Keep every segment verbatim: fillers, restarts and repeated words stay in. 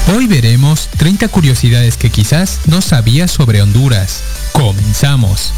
Hoy veremos treinta curiosidades que quizás no sabías sobre Honduras. ¡Comenzamos!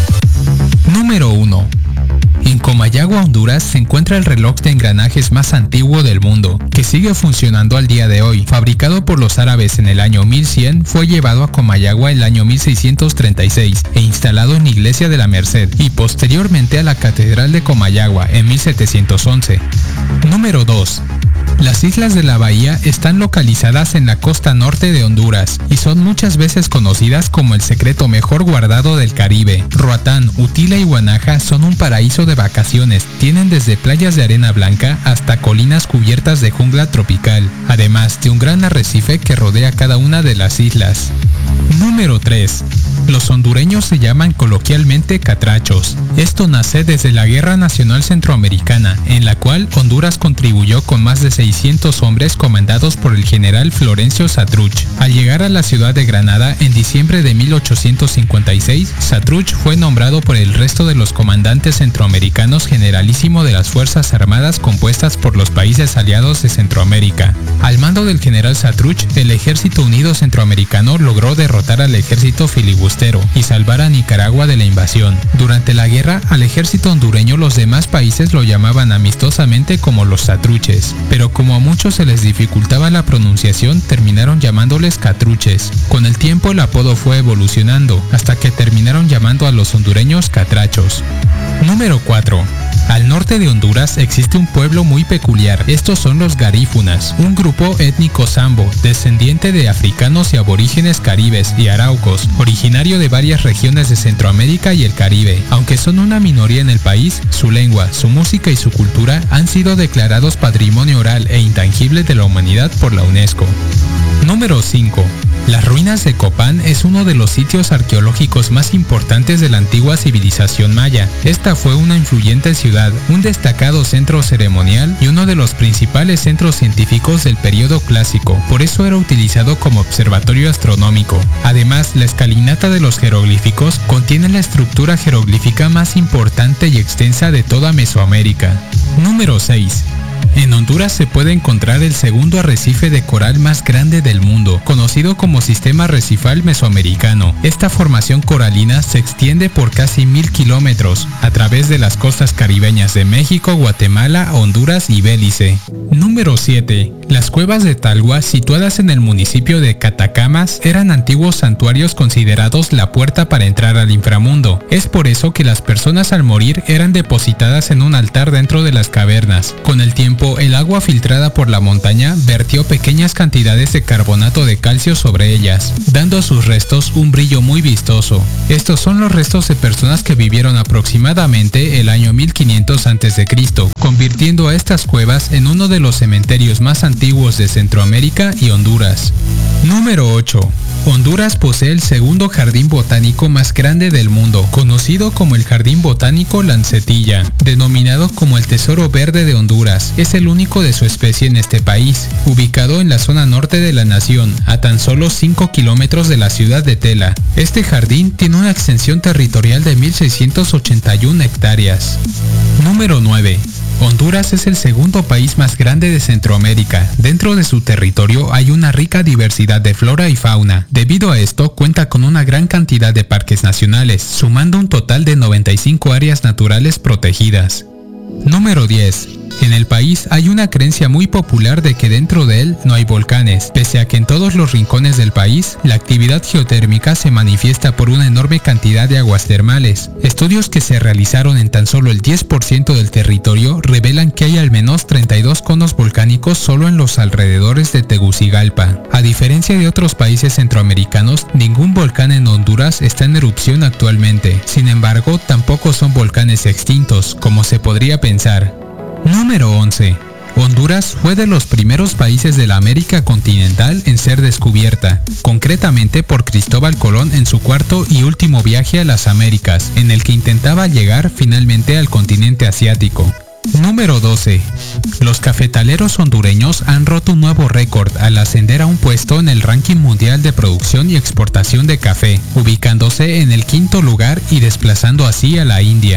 Número uno. En Comayagua, Honduras, se encuentra el reloj de engranajes más antiguo del mundo, que sigue funcionando al día de hoy. Fabricado por los árabes en el año mil cien, fue llevado a Comayagua en el año mil seiscientos treinta y seis e instalado en la iglesia de la Merced y posteriormente a la catedral de Comayagua en mil setecientos once. Número dos. Las islas de la bahía están localizadas en la costa norte de Honduras y son muchas veces conocidas como el secreto mejor guardado del Caribe. Roatán, Utila y Guanaja son un paraíso de vacaciones, tienen desde playas de arena blanca hasta colinas cubiertas de jungla tropical, además de un gran arrecife que rodea cada una de las islas. Número tres. Los hondureños se llaman coloquialmente catrachos. Esto nace desde la Guerra Nacional Centroamericana, en la cual Honduras contribuyó con más de seiscientos hombres comandados por el general Florencio Satruch. Al llegar a la ciudad de Granada en diciembre de mil ochocientos cincuenta y seis, Satruch fue nombrado por el resto de los comandantes centroamericanos generalísimo de las Fuerzas Armadas compuestas por los países aliados de Centroamérica. Al mando del general Satruch, el Ejército Unido Centroamericano logró derrotar al ejército filibustero y salvar a Nicaragua de la invasión. Durante la guerra, al ejército hondureño los demás países lo llamaban amistosamente como los Satruches, pero como a muchos se les dificultaba la pronunciación, terminaron llamándoles catruches. Con el tiempo el apodo fue evolucionando, hasta que terminaron llamando a los hondureños catrachos. Número cuatro. Al norte de Honduras existe un pueblo muy peculiar. Estos son los garífunas, un grupo étnico sambo, descendiente de africanos y aborígenes caribes y araucos, originario de varias regiones de Centroamérica y el Caribe. Aunque son una minoría en el país, su lengua, su música y su cultura han sido declarados Patrimonio Oral e Intangible de la Humanidad por la UNESCO. Número cinco. Las ruinas de Copán es uno de los sitios arqueológicos más importantes de la antigua civilización maya. Esta fue una influyente ciudad, un destacado centro ceremonial y uno de los principales centros científicos del periodo clásico, por eso era utilizado como observatorio astronómico. Además, la escalinata de los jeroglíficos contiene la estructura jeroglífica más importante y extensa de toda Mesoamérica. Número seis. En Honduras se puede encontrar el segundo arrecife de coral más grande del mundo, conocido como Sistema Arrecifal Mesoamericano. Esta formación coralina se extiende por casi mil kilómetros, a través de las costas caribeñas de México, Guatemala, Honduras y Belice. Número siete. Las cuevas de Talgua, situadas en el municipio de Catacamas, eran antiguos santuarios considerados la puerta para entrar al inframundo. Es por eso que las personas al morir eran depositadas en un altar dentro de las cavernas. Con el tiempo, el agua filtrada por la montaña vertió pequeñas cantidades de carbonato de calcio sobre ellas, dando a sus restos un brillo muy vistoso. Estos son los restos de personas que vivieron aproximadamente el año mil quinientos antes de Cristo, convirtiendo a estas cuevas en uno de los cementerios más antiguos de Centroamérica y Honduras. Número ocho. Honduras posee el segundo jardín botánico más grande del mundo, conocido como el Jardín Botánico Lancetilla, denominado como el Tesoro Verde de Honduras. Es el único de su especie en este país, ubicado en la zona norte de la nación, a tan solo cinco kilómetros de la ciudad de Tela. Este jardín tiene una extensión territorial de mil seiscientas ochenta y una hectáreas. Número nueve. Honduras es el segundo país más grande de Centroamérica. Dentro de su territorio hay una rica diversidad de flora y fauna. Debido a esto, cuenta con una gran cantidad de parques nacionales, sumando un total de noventa y cinco áreas naturales protegidas. Número diez. En el país hay una creencia muy popular de que dentro de él no hay volcanes, pese a que en todos los rincones del país la actividad geotérmica se manifiesta por una enorme cantidad de aguas termales. Estudios que se realizaron en tan solo el diez por ciento del territorio revelan que hay al menos treinta y dos conos volcánicos solo en los alrededores de Tegucigalpa. A diferencia de otros países centroamericanos, ningún volcán en Honduras está en erupción actualmente. Sin embargo, tampoco son volcanes extintos, como se podría pensar. Número once. Honduras fue de los primeros países de la América continental en ser descubierta, concretamente por Cristóbal Colón en su cuarto y último viaje a las Américas, en el que intentaba llegar finalmente al continente asiático. Número doce. Los cafetaleros hondureños han roto un nuevo récord al ascender a un puesto en el ranking mundial de producción y exportación de café, ubicándose en el quinto lugar y desplazando así a la India.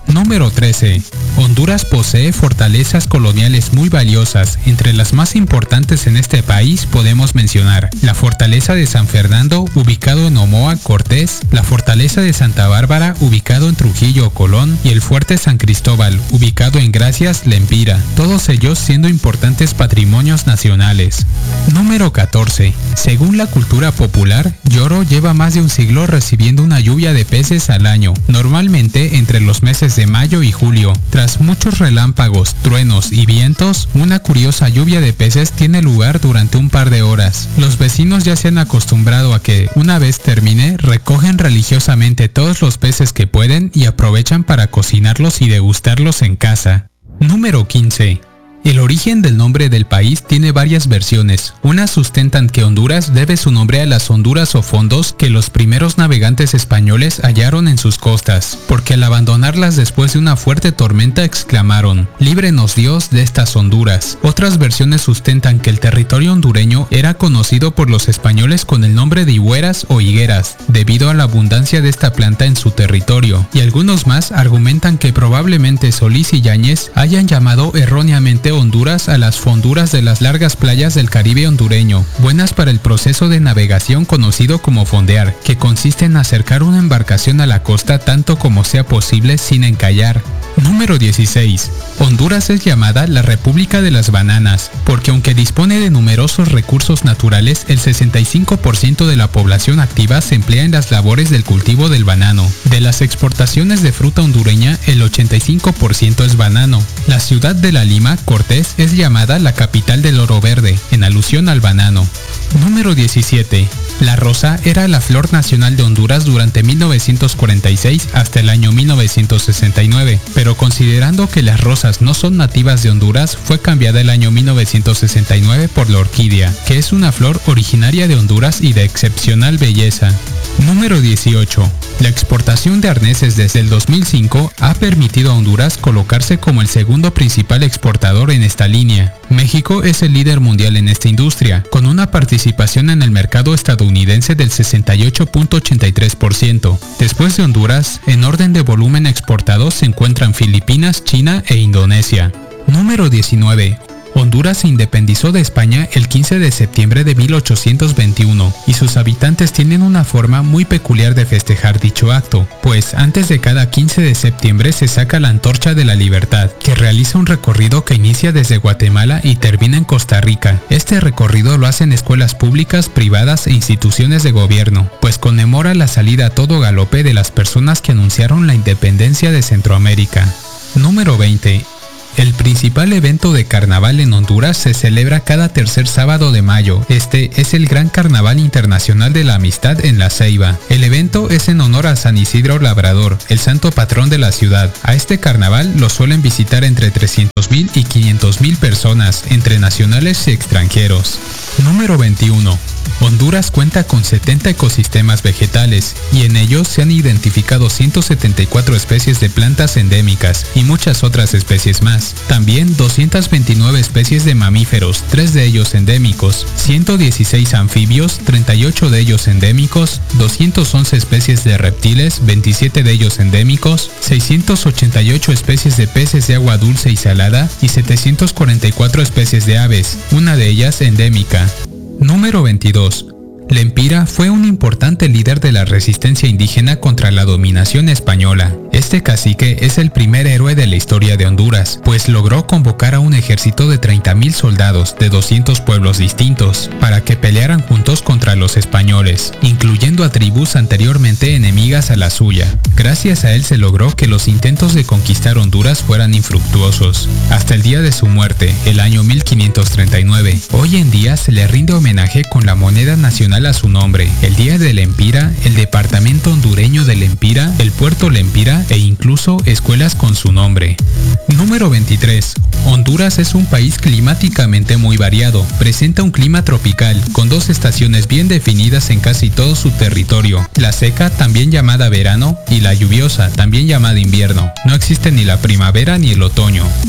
Número trece. Honduras posee fortalezas coloniales muy valiosas. Entre las más importantes en este país podemos mencionar la Fortaleza de San Fernando, ubicado en Omoa, Cortés, la Fortaleza de Santa Bárbara, ubicado en Trujillo, Colón, y el Fuerte San Cristóbal, ubicado en Gracias, Lempira, todos ellos siendo importantes patrimonios nacionales. Número catorce. Según la cultura popular, Yoro lleva más de un siglo recibiendo una lluvia de peces al año, normalmente entre los meses de mayo y julio. Tras muchos relámpagos, truenos y vientos, una curiosa lluvia de peces tiene lugar durante un par de horas. Los vecinos ya se han acostumbrado a que, una vez termine, recogen religiosamente todos los peces que pueden y aprovechan para cocinarlos y degustarlos en casa. Número quince. El origen del nombre del país tiene varias versiones. Unas sustentan que Honduras debe su nombre a las honduras o fondos que los primeros navegantes españoles hallaron en sus costas, porque al abandonarlas después de una fuerte tormenta exclamaron: "Líbrenos Dios de estas Honduras". Otras versiones sustentan que el territorio hondureño era conocido por los españoles con el nombre de higueras o higueras, debido a la abundancia de esta planta en su territorio, y algunos más argumentan que probablemente Solís y Yáñez hayan llamado erróneamente Honduras a las fonduras de las largas playas del Caribe hondureño, buenas para el proceso de navegación conocido como fondear, que consiste en acercar una embarcación a la costa tanto como sea posible sin encallar. Número dieciséis. Honduras es llamada la República de las Bananas, porque aunque dispone de numerosos recursos naturales, el sesenta y cinco por ciento de la población activa se emplea en las labores del cultivo del banano. De las exportaciones de fruta hondureña, el ochenta y cinco por ciento es banano. La ciudad de La Lima, Cortés, es llamada la capital del oro verde, en alusión al banano. Número diecisiete. La rosa era la flor nacional de Honduras durante mil novecientos cuarenta y seis hasta el año mil novecientos sesenta y nueve, pero considerando que las rosas no son nativas de Honduras, fue cambiada el año mil novecientos sesenta y nueve por la orquídea, que es una flor originaria de Honduras y de excepcional belleza. Número dieciocho. La exportación de arneses desde el dos mil cinco ha permitido a Honduras colocarse como el segundo principal exportador en esta línea. México es el líder mundial en esta industria, con una participación en el mercado estadounidense del sesenta y ocho punto ochenta y tres por ciento. Después de Honduras, en orden de volumen exportado se encuentran Filipinas, China e Indonesia. Número diecinueve. Honduras se independizó de España el quince de septiembre de mil ochocientos veintiuno y sus habitantes tienen una forma muy peculiar de festejar dicho acto, pues antes de cada quince de septiembre se saca la Antorcha de la Libertad, que realiza un recorrido que inicia desde Guatemala y termina en Costa Rica. Este recorrido lo hacen escuelas públicas, privadas e instituciones de gobierno, pues conmemora la salida a todo galope de las personas que anunciaron la independencia de Centroamérica. Número veinte. El principal evento de carnaval en Honduras se celebra cada tercer sábado de mayo. Este es el Gran Carnaval Internacional de la Amistad en La Ceiba. El evento es en honor a San Isidro Labrador, el santo patrón de la ciudad. A este carnaval lo suelen visitar entre trescientos mil y quinientos mil personas, entre nacionales y extranjeros. Número veintiuno. Honduras cuenta con setenta ecosistemas vegetales y en ellos se han identificado ciento setenta y cuatro especies de plantas endémicas y muchas otras especies más. También doscientas veintinueve especies de mamíferos, tres de ellos endémicos, ciento dieciséis anfibios, treinta y ocho de ellos endémicos, doscientas once especies de reptiles, veintisiete de ellos endémicos, seiscientas ochenta y ocho especies de peces de agua dulce y salada y setecientas cuarenta y cuatro especies de aves, una de ellas endémica. Número veintidós. Lempira fue un importante líder de la resistencia indígena contra la dominación española. Este cacique es el primer héroe de la historia de Honduras, pues logró convocar a un ejército de treinta mil soldados de doscientos pueblos distintos para que pelearan juntos contra los españoles, incluyendo a tribus anteriormente enemigas a la suya. Gracias a él se logró que los intentos de conquistar Honduras fueran infructuosos, hasta el día de su muerte, el año mil quinientos treinta y nueve. Hoy en día se le rinde homenaje con la moneda nacional a su nombre, el Día de Lempira, el departamento hondureño de Lempira, el puerto Lempira e incluso escuelas con su nombre. Número veintitrés. Honduras es un país climáticamente muy variado. Presenta un clima tropical, con dos estaciones bien definidas en casi todo su territorio. La seca, también llamada verano, y la lluviosa, también llamada invierno. No existe ni la primavera ni el otoño.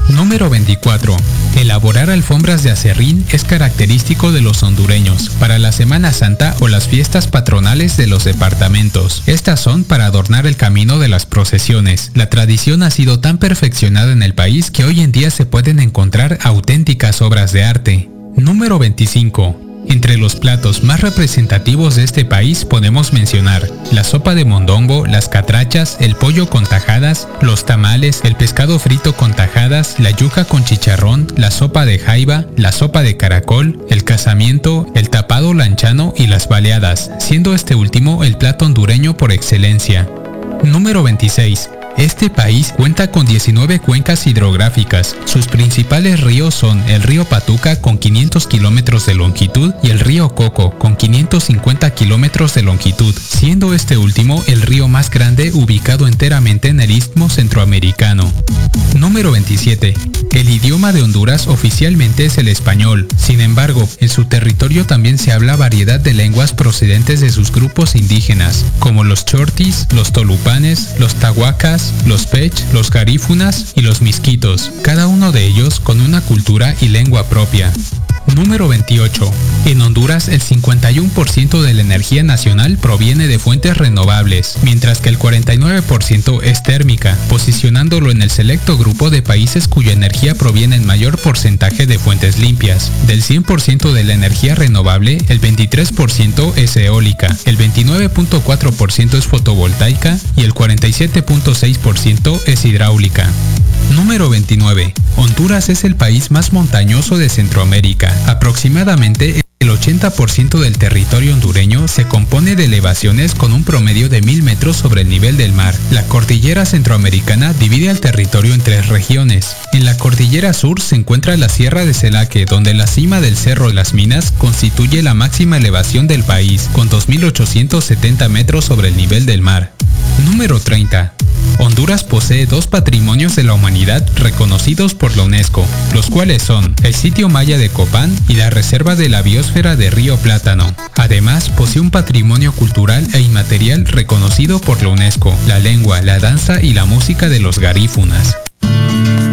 Número veinticuatro. Elaborar alfombras de acerrín es característico de los hondureños para la Semana Santa o las fiestas patronales de los departamentos. Estas son para adornar el camino de las procesiones. La tradición ha sido tan perfeccionada en el país que hoy en día se pueden encontrar auténticas obras de arte. Número veinticinco. Entre los platos más representativos de este país podemos mencionar la sopa de mondongo, las catrachas, el pollo con tajadas, los tamales, el pescado frito con tajadas, la yuca con chicharrón, la sopa de jaiba, la sopa de caracol, el casamiento, el tapado lanchano y las baleadas, siendo este último el plato hondureño por excelencia. Número veintiséis. Este país cuenta con diecinueve cuencas hidrográficas. Sus principales ríos son el río Patuca con quinientos kilómetros de longitud y el río Coco con quinientos cincuenta kilómetros de longitud, siendo este último el río más grande ubicado enteramente en el Istmo Centroamericano. Número veintisiete. El idioma de Honduras oficialmente es el español. Sin embargo, en su territorio también se habla variedad de lenguas procedentes de sus grupos indígenas, como los chortis, los tolupanes, los tahuacas, los pech, los garífunas y los misquitos, cada uno de ellos con una cultura y lengua propia. Número veintiocho. En Honduras el cincuenta y uno por ciento de la energía nacional proviene de fuentes renovables, mientras que el cuarenta y nueve por ciento es térmica, posicionándolo en el selecto grupo de países cuya energía proviene en mayor porcentaje de fuentes limpias. Del cien por ciento de la energía renovable, el veintitrés por ciento es eólica, el veintinueve punto cuatro por ciento es fotovoltaica y el cuarenta y siete punto seis por ciento es hidráulica. Número veintinueve. Honduras es el país más montañoso de Centroamérica. Aproximadamente el ochenta por ciento del territorio hondureño se compone de elevaciones con un promedio de mil metros sobre el nivel del mar. La cordillera centroamericana divide al territorio en tres regiones. En la cordillera sur se encuentra la Sierra de Celaque, donde la cima del Cerro de las Minas constituye la máxima elevación del país, con dos mil ochocientos setenta metros sobre el nivel del mar. Número treinta. Honduras posee dos patrimonios de la humanidad reconocidos por la UNESCO, los cuales son el sitio maya de Copán y la reserva de la biosfera de Río Plátano. Además, posee un patrimonio cultural e inmaterial reconocido por la UNESCO, la lengua, la danza y la música de los garífunas.